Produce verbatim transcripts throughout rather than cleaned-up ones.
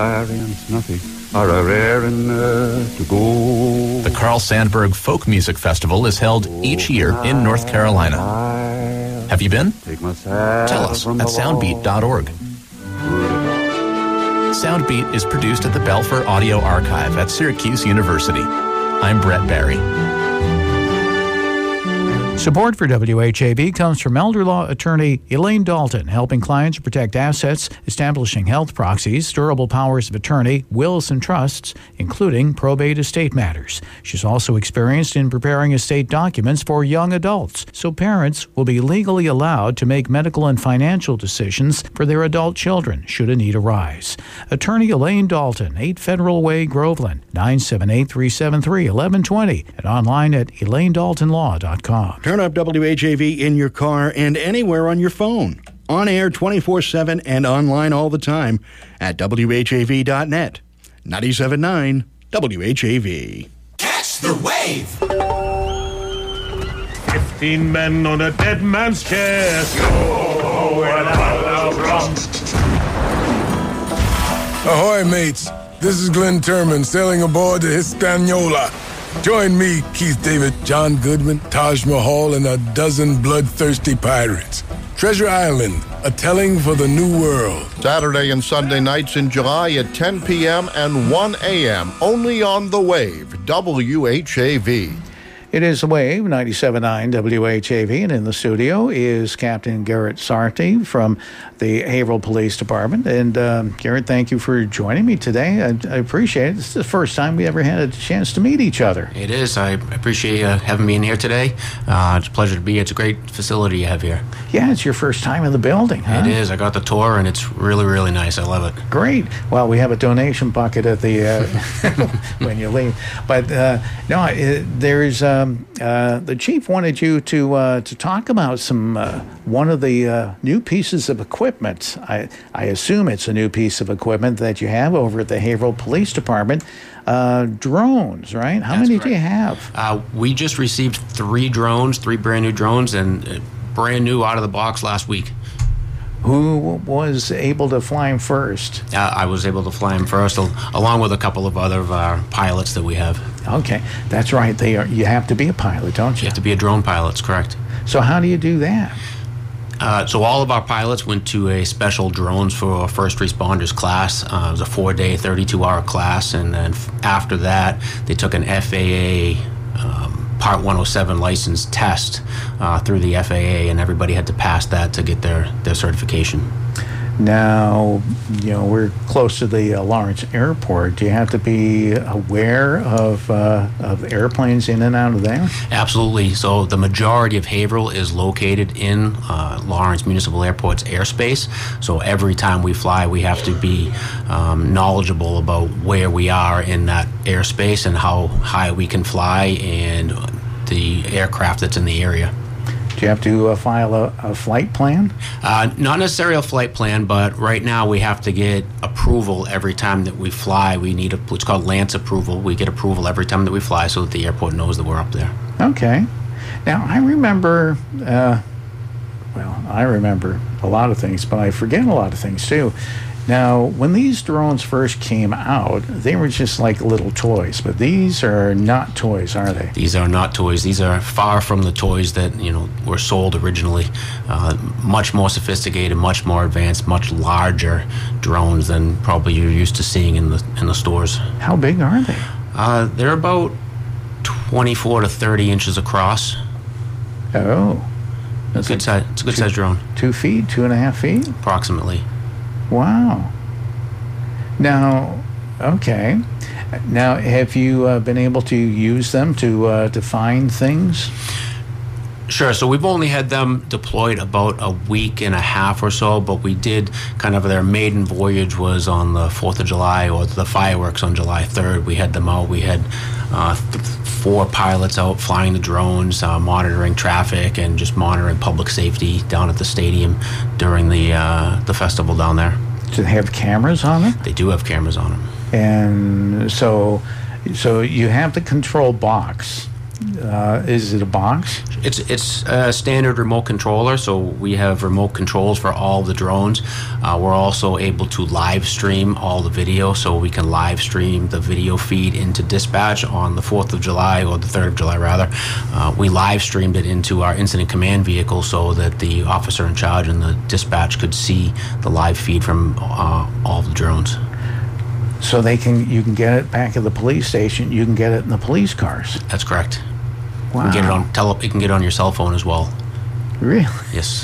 and Snuffy are a raring uh, to go. The Carl Sandburg Folk Music Festival is held each year in North Carolina. Have you been? Tell us at soundbeat dot org. Soundbeat is produced at the Belfer Audio Archive at Syracuse University. I'm Brett Barry. Support for W H A V comes from elder law attorney Elaine Dalton, helping clients protect assets, establishing health proxies, durable powers of attorney, wills and trusts, including probate estate matters. She's also experienced in preparing estate documents for young adults, so parents will be legally allowed to make medical and financial decisions for their adult children should a need arise. Attorney Elaine Dalton, eight Federal Way, Groveland, nine seven eight, three seven three, one one two zero, and online at elaine dalton law dot com. Turn up W H A V in your car and anywhere on your phone. On air twenty-four seven and online all the time at W H A V dot net. ninety-seven point nine W H A V. Catch the wave! Fifteen men on a dead man's chest. Yo, where the hell from? Ahoy, mates. This is Glenn Turman sailing aboard the Hispaniola. Join me, Keith David, John Goodman, Taj Mahal, and a dozen bloodthirsty pirates. Treasure Island, a telling for the new world. Saturday and Sunday nights in July at ten p.m. and one a.m. only on The Wave, W H A V. It is The Wave, ninety-seven point nine W H A V, and in the studio is Captain Garrett Sarty from the Haverhill Police Department. And um, Garrett, thank you for joining me today. I, I appreciate it. This is the first time we ever had a chance to meet each other. It is. I appreciate uh, having me in here today. Uh, it's a pleasure to be here. It's a great facility you have here. Yeah, it's your first time in the building, huh? It is. I got the tour, and it's really, really nice. I love it. Great. Well, we have a donation bucket at the uh, when you leave. But uh, no, it, there's um, uh, the chief wanted you to uh, to talk about some uh, one of the uh, new pieces of equipment. I I assume it's a new piece of equipment that you have over at the Haverhill Police Department. Uh, drones, right? How That's many correct. do you have? Uh, we just received three drones, three brand new drones, and uh, brand new out of the box last week. Who was able to fly them first? Uh, I was able to fly them first, al- along with a couple of other of our pilots that we have. Okay, that's right. They are. You have to be a pilot, don't you? You have to be a drone pilot, that's correct. So how do you do that? Uh, so all of our pilots went to a special drones for first responders class. Uh, it was a four-day, thirty-two hour class, and then f- after that, they took an F A A um, Part one oh seven license test uh, through the F A A, and everybody had to pass that to get their, their certification. Now, you know, we're close to the uh, Lawrence Airport. Do you have to be aware of uh, of airplanes in and out of there? Absolutely. So the majority of Haverhill is located in uh, Lawrence Municipal Airport's airspace. So every time we fly, we have to be um, knowledgeable about where we are in that airspace and how high we can fly and the aircraft that's in the area. Do you have to uh, file a, a flight plan? Uh, not necessarily a flight plan, but right now we have to get approval every time that we fly. We need a, what's called Lance approval. We get approval every time that we fly so that the airport knows that we're up there. Okay. Now, I remember, uh, well, I remember a lot of things, but I forget a lot of things too. Now, when these drones first came out, they were just like little toys, but these are not toys, are they? These are not toys. These are far from the toys that, you know, were sold originally. Uh, much more sophisticated, much more advanced, much larger drones than probably you're used to seeing in the in the stores. How big are they? Uh, they're about twenty-four to thirty inches across. Oh. That's good size. It's a good size drone. Two feet, two and a half feet? Approximately. Wow. Now, okay. Now, have you uh, been able to use them to uh, to find things? Sure. So we've only had them deployed about a week and a half or so, but we did kind of their maiden voyage was on the fourth of July or the fireworks on July third. We had them out. We had uh, th- four pilots out flying the drones, uh, monitoring traffic and just monitoring public safety down at the stadium during the uh, the festival down there. Do they have cameras on them? They do have cameras on them. And so, so you have the control box. uh, is it a box? It's it's a standard remote controller, so we have remote controls for all the drones. Uh, we're also able to live stream all the video, so we can live stream the video feed into dispatch on the fourth of July, or the third of July rather. Uh, we live streamed it into our incident command vehicle so that the officer in charge and the dispatch could see the live feed from uh, all the drones. So they can, you can get it back at the police station. You can get it in the police cars. That's correct. Wow. You can get it on tele. You can get it on your cell phone as well. Really? Yes.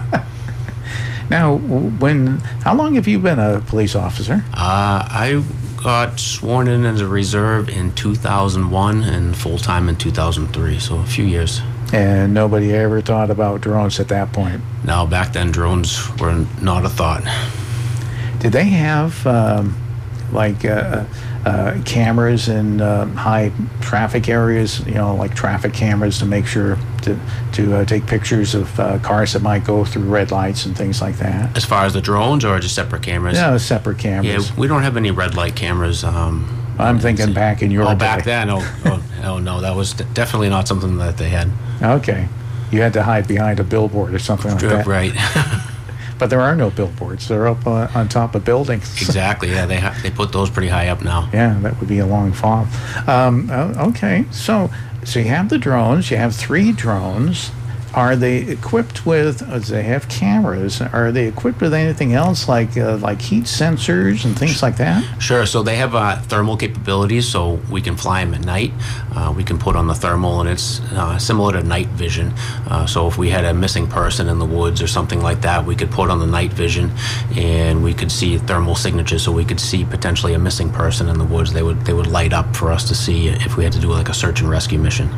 Now, when how long have you been a police officer? Uh, I got sworn in as a reserve in two thousand one and full time in two thousand three, so a few years. And nobody ever thought about drones at that point. No, back then drones were not a thought. Did they have um, like uh, uh, cameras in uh, high traffic areas? You know, like traffic cameras to make sure to to uh, take pictures of uh, cars that might go through red lights and things like that. As far as the drones, or just separate cameras? No, separate cameras. Yeah, we don't have any red light cameras. Um, I'm thinking back in your oh, day. back then. Oh, oh, oh no, that was d- definitely not something that they had. Okay, you had to hide behind a billboard or something like that. Right. But there are no billboards. They're up uh, on top of buildings. Exactly. Yeah, they ha- they put those pretty high up now. Yeah, that would be a long fall. Um, uh, okay, so so you have the drones. You have three drones. Are they equipped with? Uh, they have cameras. Are they equipped with anything else like uh, like heat sensors and things like that? Sure. So they have uh, thermal capabilities, so we can fly them at night. Uh, we can put on the thermal, and it's uh, similar to night vision. Uh, so if we had a missing person in the woods or something like that, we could put on the night vision, and we could see thermal signatures. So we could see potentially a missing person in the woods. They would they would light up for us to see if we had to do like a search and rescue mission.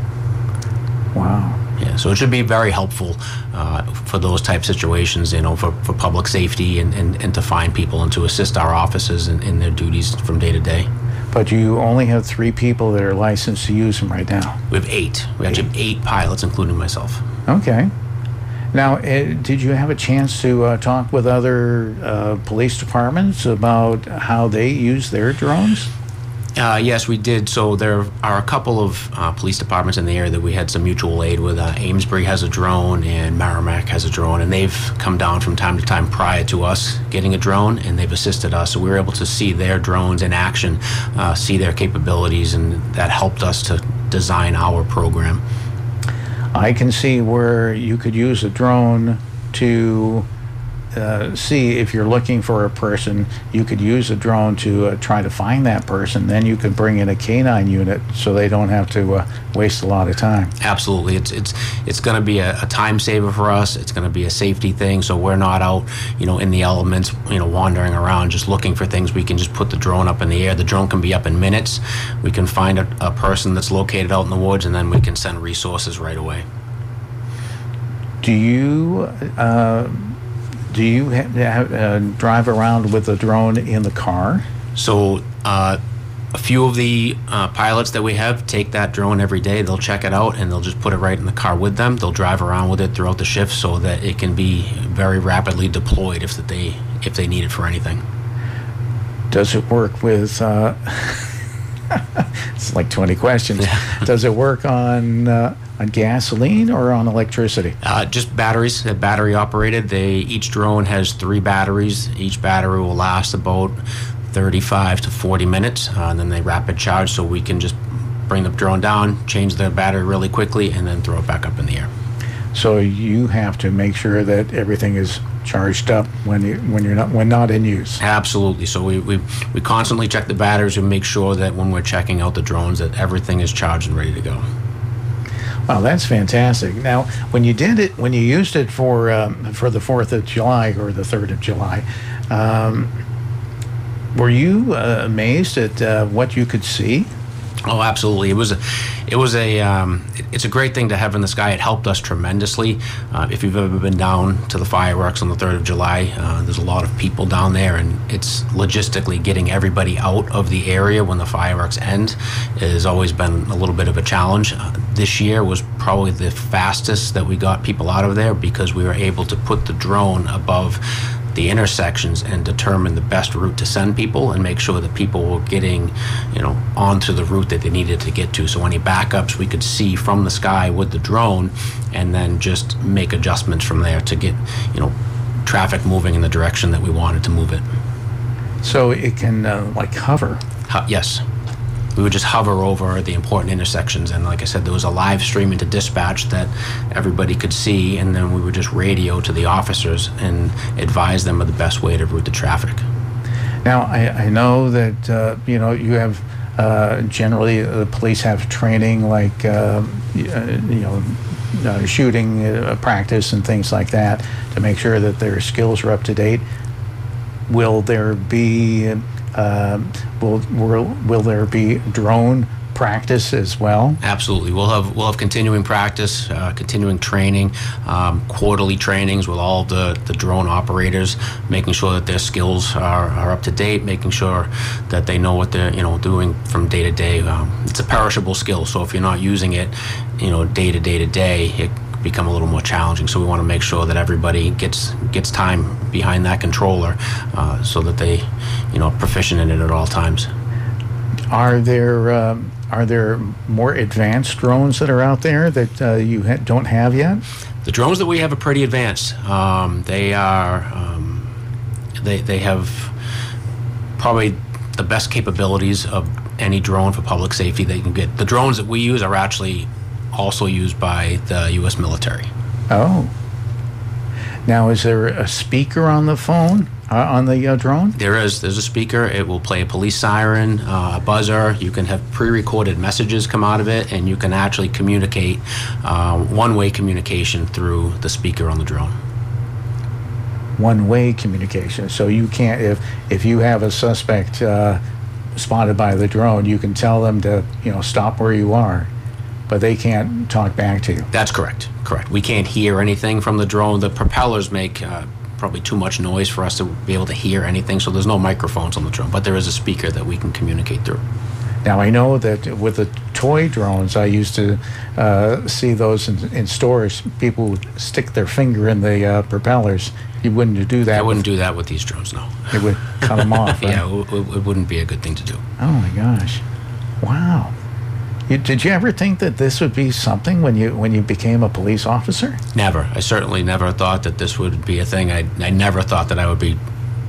Wow. Yeah, so it should be very helpful uh, for those type situations, you know, for, for public safety and, and, and to find people and to assist our officers in, in their duties from day to day. But you only have three people that are licensed to use them right now. We have eight. We actually have eight pilots, including myself. Okay. Now, uh, did you have a chance to uh, talk with other uh, police departments about how they use their drones? Uh, yes, we did. So there are a couple of uh, police departments in the area that we had some mutual aid with. Uh, Amesbury has a drone and Merrimack has a drone, and they've come down from time to time prior to us getting a drone, and they've assisted us. So we were able to see their drones in action, uh, see their capabilities, and that helped us to design our program. I can see where you could use a drone to uh, see if you're looking for a person. You could use a drone to uh, try to find that person. Then you could bring in a canine unit so they don't have to uh, waste a lot of time. Absolutely. It's it's it's going to be a, a time saver for us. It's going to be a safety thing, so we're not out, you know, in the elements, you know, wandering around just looking for things. We can just put the drone up in the air. The drone can be up in minutes. We can find a, a person that's located out in the woods, and then we can send resources right away. Do you uh, do you ha- ha- uh, drive around with a drone in the car? So uh, a few of the uh, pilots that we have take that drone every day. They'll check it out, and they'll just put it right in the car with them. They'll drive around with it throughout the shift so that it can be very rapidly deployed if that they if they need it for anything. Does it work with... Uh, it's like twenty questions. Yeah. Does it work on... Uh, On gasoline or on electricity? Uh, just batteries. They're battery operated. They each drone has three batteries. Each battery will last about thirty-five to forty minutes, uh, and then they rapid charge, so we can just bring the drone down, change the battery really quickly, and then throw it back up in the air. So you have to make sure that everything is charged up when you when you're not when not in use. Absolutely. So we we, we constantly check the batteries and make sure that when we're checking out the drones that everything is charged and ready to go. Wow, that's fantastic. Now, when you did it, when you used it for um, for the fourth of July or the third of July, um, were you uh, amazed at uh, what you could see? Oh, absolutely. It was a, it was a, um, it's a great thing to have in the sky. It helped us tremendously. Uh, if you've ever been down to the fireworks on the third of July, uh, there's a lot of people down there, and it's logistically getting everybody out of the area when the fireworks end has always been a little bit of a challenge. Uh, this year was probably the fastest that we got people out of there because we were able to put the drone above the intersections and determine the best route to send people and make sure that people were getting, you know, onto the route that they needed to get to. So any backups we could see from the sky with the drone, and then just make adjustments from there to get, you know, traffic moving in the direction that we wanted to move it. So it can uh, like hover. Ho- yes. We would just hover over the important intersections, and like I said, there was a live stream into dispatch that everybody could see, and then we would just radio to the officers and advise them of the best way to route the traffic. Now, I, I know that, uh, you know, you have, uh, generally the police have training like, uh, you know, uh, shooting uh, practice and things like that to make sure that their skills are up to date. Will there be... Uh, will, will will there be drone practice as well? Absolutely. We'll have we'll have continuing practice, uh, continuing training, um, quarterly trainings with all the, the drone operators, making sure that their skills are, are up to date, making sure that they know what they're you know doing from day to day. Um, it's a perishable skill, so if you're not using it, you know, day to day to day, it become a little more challenging. So we want to make sure that everybody gets gets time behind that controller, uh, so that they, you know, are proficient in it at all times. Are there um, are there more advanced drones that are out there that uh, you ha- don't have yet? The drones that we have are pretty advanced. Um, they are um, they they have probably the best capabilities of any drone for public safety that you can get. The drones that we use are actually also used by the U S military. Oh. Now, is there a speaker on the phone, uh, on the uh, drone? There is. There's a speaker. It will play a police siren, uh, a buzzer. You can have pre-recorded messages come out of it, and you can actually communicate, uh, one-way communication through the speaker on the drone. One-way communication. So you can't, if if you have a suspect uh, spotted by the drone, you can tell them to, you know, stop where you are, but they can't talk back to you. That's correct. Correct. We can't hear anything from the drone. The propellers make uh, probably too much noise for us to be able to hear anything, so there's no microphones on the drone, but there is a speaker that we can communicate through. Now, I know that with the toy drones, I used to uh, see those in, in stores. People would stick their finger in the uh, propellers. You wouldn't do that. I wouldn't with, do that with these drones, no. It would cut them off, right? Yeah, it, it wouldn't be a good thing to do. Oh, my gosh. Wow. You, did you ever think that this would be something when you when you became a police officer? Never. I certainly never thought that this would be a thing. I, I never thought that I would be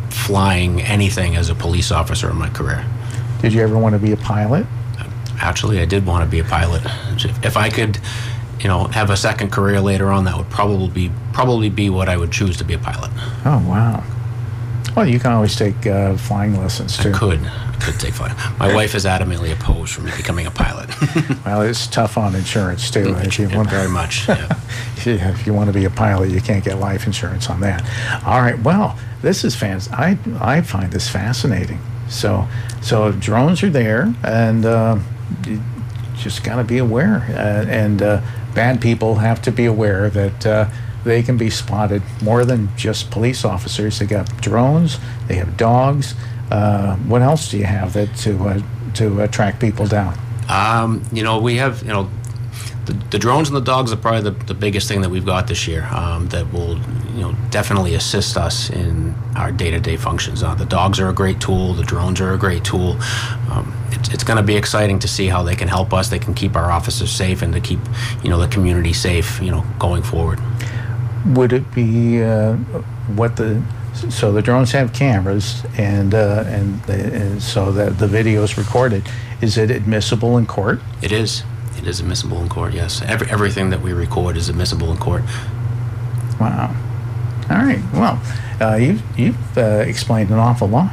flying anything as a police officer in my career. Did you ever want to be a pilot? Actually, I did want to be a pilot. If, if I could, you know, have a second career later on, that would probably be probably be what I would choose, to be a pilot. Oh, wow. Well, you can always take uh, flying lessons, too. I could. I could take flying. My wife is adamantly opposed from me becoming a pilot. Well, it's tough on insurance, too. If you want, very much, yeah. Yeah, if you want to be a pilot, you can't get life insurance on that. All right, well, this is fans. I I find this fascinating. So, so drones are there, and uh, you just got to be aware. Uh, and uh, bad people have to be aware that uh, they can be spotted more than just police officers. They got drones. They have dogs. Uh, what else do you have that to uh, to uh, track people down? Um, you know, we have, you know, the, the drones and the dogs are probably the, the biggest thing that we've got this year, um, that will, you know, definitely assist us in our day-to-day functions. Uh, the dogs are a great tool. The drones are a great tool. Um, it's it's going to be exciting to see how they can help us. They can keep our officers safe and to keep, you know, the community safe, you know, going forward. Would it be uh, what the so the drones have cameras and uh, and, the, and so that the video is recorded? Is it admissible in court? It is. It is admissible in court. Yes. Every everything that we record is admissible in court. Wow. All right. Well, uh, you've you've uh, explained an awful lot.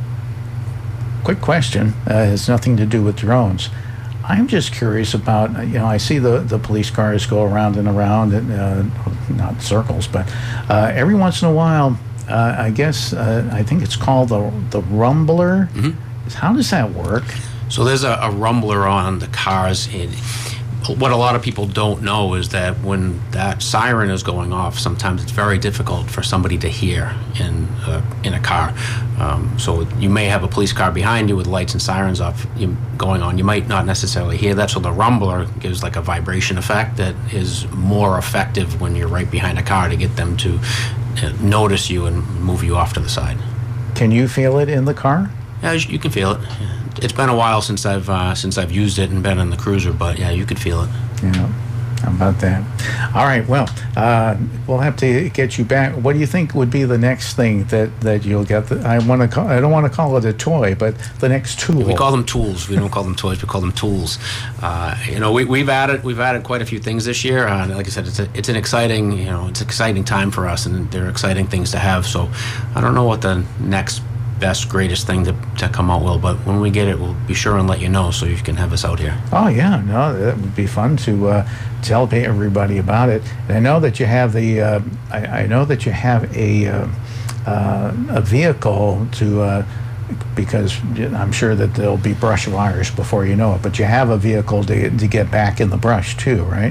Quick question. Uh, has nothing to do with drones. I'm just curious about, you know, I see the, the police cars go around and around, and uh, not circles, but uh, every once in a while, uh, I guess, uh, I think it's called the the rumbler. Mm-hmm. How does that work? So there's a, a rumbler on the cars. It, what a lot of people don't know is that when that siren is going off, sometimes it's very difficult for somebody to hear in uh, in a car. Um, so you may have a police car behind you with lights and sirens off you, going on. You might not necessarily hear that. So the rumbler gives like a vibration effect that is more effective when you're right behind a car to get them to uh, notice you and move you off to the side. Can you feel it in the car? Yeah, you can feel it. It's been a while since I've uh, since I've used it and been in the cruiser, but yeah, you could feel it. Yeah. How about that? All right. Well, uh, we'll have to get you back. What do you think would be the next thing that, that you'll get? The, I want to call. I don't want to call it a toy, but the next tool. We call them tools. We don't call them toys. We call them tools. Uh, you know, we, we've added we've added quite a few things this year. Uh, like I said, it's a, it's an exciting you know it's an exciting time for us, and they're exciting things to have. So, I don't know what the next best, greatest thing to, to come out will, but when we get it, we'll be sure and let you know so you can have us out here. Oh, yeah. No, that would be fun to uh, tell everybody about it. And I know that you have the, uh, I, I know that you have a, uh, uh, a vehicle to, uh, because I'm sure that there'll be brush fires before you know it, but you have a vehicle to, to get back in the brush too, right?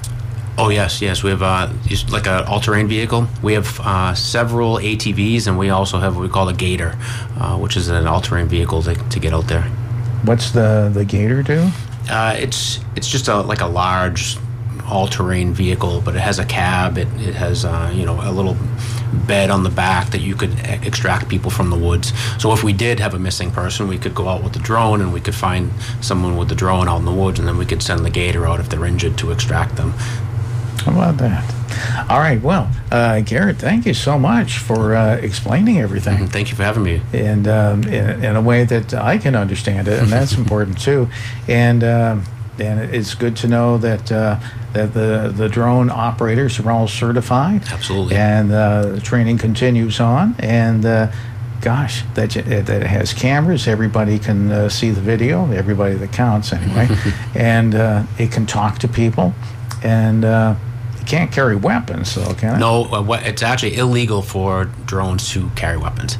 Oh, yes, yes. We have uh, like an all-terrain vehicle. We have uh, several A T Vs, and we also have what we call a Gator, uh, which is an all-terrain vehicle to, to get out there. What's the, the Gator do? Uh, it's it's just a, like a large all-terrain vehicle, but it has a cab. It, it has uh, you know a little bed on the back that you could e- extract people from the woods. So if we did have a missing person, we could go out with the drone, and we could find someone with the drone out in the woods, and then we could send the Gator out if they're injured to extract them. How about that? All right. Well, uh, Garrett, thank you so much for uh, explaining everything. Mm-hmm. Thank you for having me. And um, in, in a way that I can understand it, and that's important too. And uh, and it's good to know that uh, that the the drone operators are all certified. Absolutely. And uh, the training continues on. And uh, gosh, that that it has cameras. Everybody can uh, see the video. Everybody that counts, anyway. And uh, it can talk to people. And uh, you can't carry weapons, though, can it? No, uh, it's actually illegal for drones to carry weapons.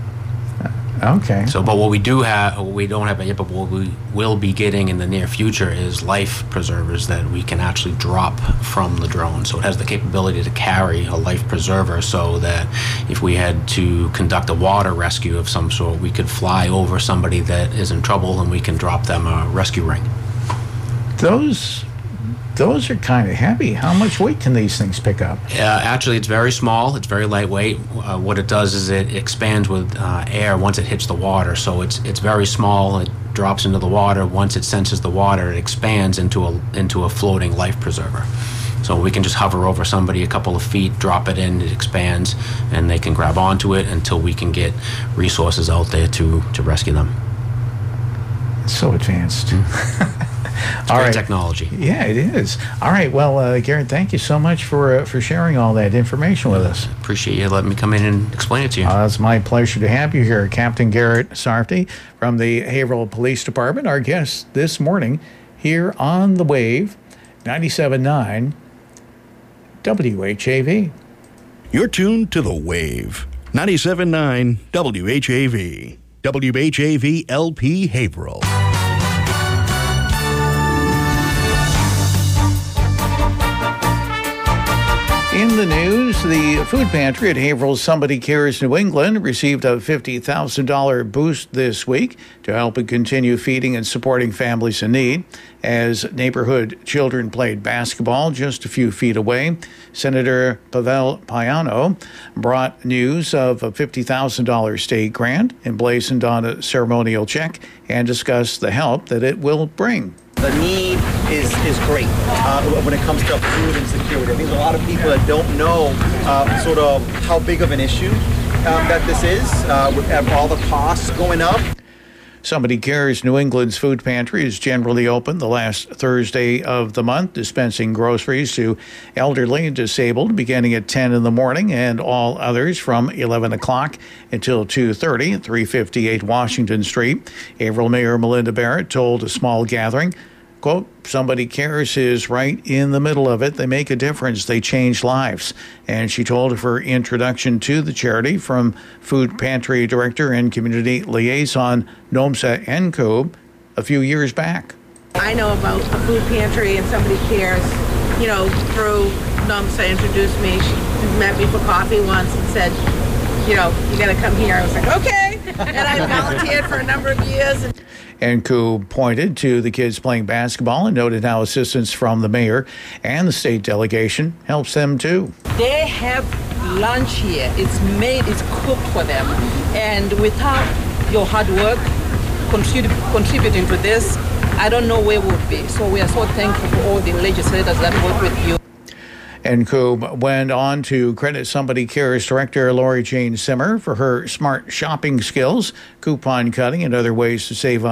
Okay. So, but what we do have, we don't have it yet, but what we will be getting in the near future is life preservers that we can actually drop from the drone. So it has the capability to carry a life preserver, so that if we had to conduct a water rescue of some sort, we could fly over somebody that is in trouble and we can drop them a rescue ring. Those... Those are kind of heavy. How much weight can these things pick up? Uh, actually, it's very small. It's very lightweight. Uh, what it does is it expands with uh, air once it hits the water. So it's it's very small. It drops into the water. Once it senses the water, it expands into a into a floating life preserver. So we can just hover over somebody a couple of feet, drop it in, it expands, and they can grab onto it until we can get resources out there to, to rescue them. It's so advanced. Mm-hmm. It's all great right. technology. Yeah, it is. All right. Well, uh, Garrett, thank you so much for uh, for sharing all that information with us. Appreciate you letting me come in and explain it to you. Uh, it's my pleasure to have you here, Captain Garrett Sarfty from the Haverhill Police Department, our guest this morning here on The Wave, ninety-seven point nine W H A V. You're tuned to The Wave, ninety-seven point nine W H A V. W H A V L P Haverhill. In the news, the food pantry at Haverhill's Somebody Cares New England received a fifty thousand dollars boost this week to help it continue feeding and supporting families in need. As neighborhood children played basketball just a few feet away, Senator Pavel Payano brought news of a fifty thousand dollars state grant, emblazoned on a ceremonial check, and discussed the help that it will bring. The need is, is great uh, when it comes to food insecurity. I think there's a lot of people that don't know uh, sort of how big of an issue um, that this is uh, with all the costs going up. Somebody Cares New England's food pantry is generally open the last Thursday of the month, dispensing groceries to elderly and disabled beginning at ten in the morning, and all others from eleven o'clock until two thirty at three fifty-eight Washington Street. Haverhill Mayor Melinda Barrett told a small gathering, quote, "Somebody Cares is right in the middle of it. They make a difference. They change lives." And she told of her introduction to the charity from Food Pantry Director and Community Liaison Nomsa Nkoob a few years back. I know about a food pantry and Somebody Cares, you know, through Nomsa introduced me. She met me for coffee once and said, you know, you got to come here. I was like, okay. And I volunteered for a number of years. And Nkoob pointed to the kids playing basketball and noted how assistance from the mayor and the state delegation helps them too. They have lunch here. It's made, it's cooked for them. And without your hard work contrib- contributing to this, I don't know where we would be. So we are so thankful for all the legislators that work with you. And Koob went on to credit Somebody Cares Director Lori Jane Simmer for her smart shopping skills, coupon cutting, and other ways to save on